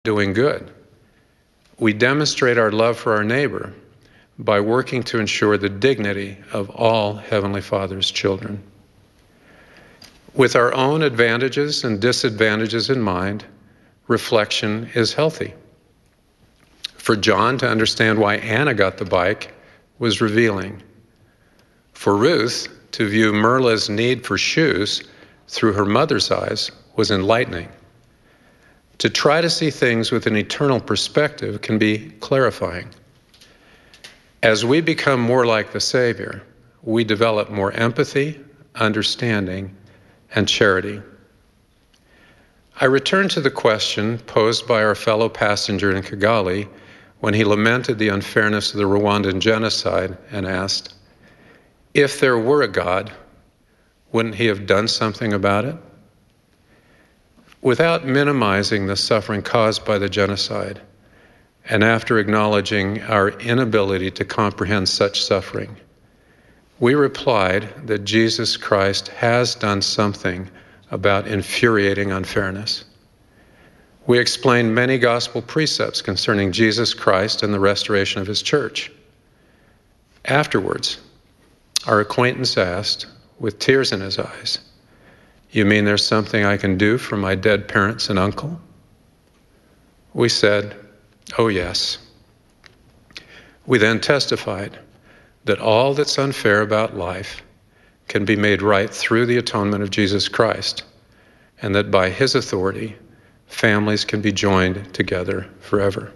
doing good. We demonstrate our love for our neighbor by working to ensure the dignity of all Heavenly Father's children. With our own advantages and disadvantages in mind, reflection is healthy. For John to understand why Anna got the bike was revealing. For Ruth to view Merla's need for shoes through her mother's eyes was enlightening. To try to see things with an eternal perspective can be clarifying. As we become more like the Savior, we develop more empathy, understanding, and charity. I return to the question posed by our fellow passenger in Kigali when he lamented the unfairness of the Rwandan genocide and asked, if there were a God, wouldn't he have done something about it? Without minimizing the suffering caused by the genocide, and after acknowledging our inability to comprehend such suffering, we replied that Jesus Christ has done something about infuriating unfairness. We explained many gospel precepts concerning Jesus Christ and the restoration of his church. Afterwards, our acquaintance asked, with tears in his eyes, "You mean there's something I can do for my dead parents and uncle?" We said, "Oh yes." We then testified that all that's unfair about life can be made right through the atonement of Jesus Christ, and that by his authority, families can be joined together forever.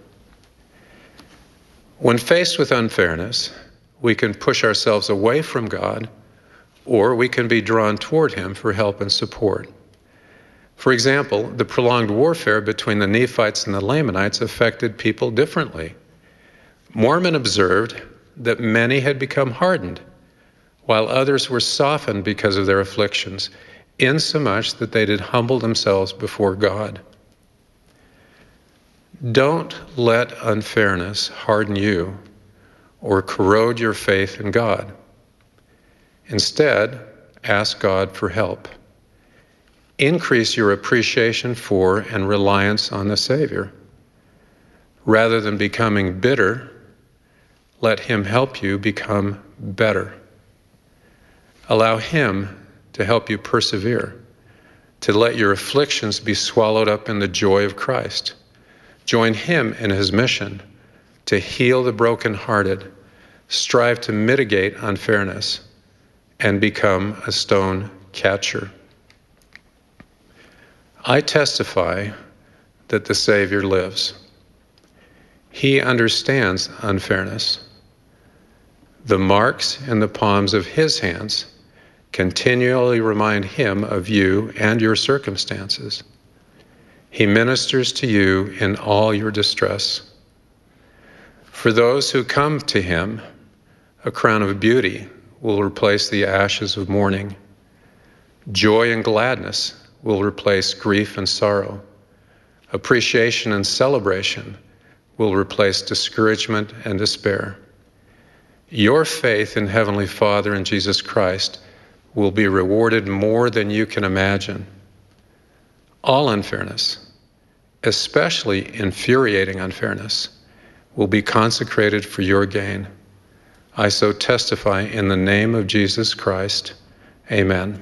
When faced with unfairness, we can push ourselves away from God, or we can be drawn toward him for help and support. For example, the prolonged warfare between the Nephites and the Lamanites affected people differently. Mormon observed that many had become hardened, while others were softened because of their afflictions, insomuch that they did humble themselves before God. Don't let unfairness harden you or corrode your faith in God. Instead, ask God for help. Increase your appreciation for and reliance on the Savior. Rather than becoming bitter, let him help you become better. Allow him to help you persevere, to let your afflictions be swallowed up in the joy of Christ. Join him in his mission to heal the brokenhearted, strive to mitigate unfairness, and become a stone catcher. I testify that the Savior lives. He understands unfairness. The marks in the palms of his hands continually remind him of you and your circumstances. He ministers to you in all your distress. For those who come to him, a crown of beauty will replace the ashes of mourning. Joy and gladness will replace grief and sorrow. Appreciation and celebration will replace discouragement and despair. Your faith in Heavenly Father and Jesus Christ will be rewarded more than you can imagine. All unfairness, especially infuriating unfairness, will be consecrated for your gain. I so testify in the name of Jesus Christ. Amen.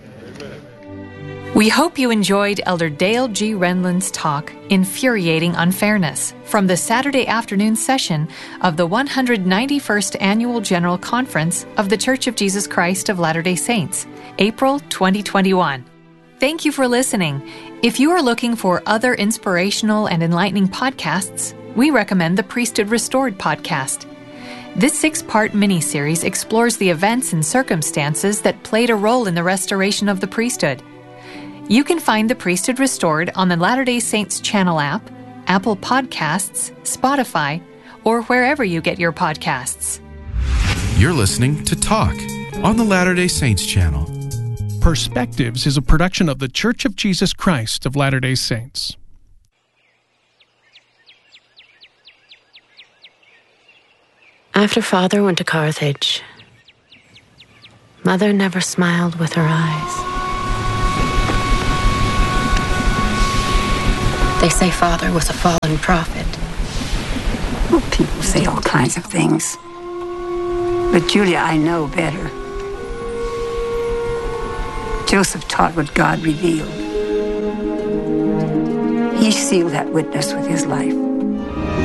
We hope you enjoyed Elder Dale G. Renlund's talk, Infuriating Unfairness, from the Saturday afternoon session of the 191st Annual General Conference of The Church of Jesus Christ of Latter-day Saints, April 2021. Thank you for listening. If you are looking for other inspirational and enlightening podcasts, we recommend the Priesthood Restored podcast. This 6-part mini-series explores the events and circumstances that played a role in the restoration of the priesthood. You can find The Priesthood Restored on the Latter-day Saints channel app, Apple Podcasts, Spotify, or wherever you get your podcasts. You're listening to Talk on the Latter-day Saints channel. Perspectives is a production of The Church of Jesus Christ of Latter-day Saints. After Father went to Carthage, Mother never smiled with her eyes. They say Father was a fallen prophet. Well, people say all kinds of things. But Julia, I know better. Joseph taught what God revealed. He sealed that witness with his life.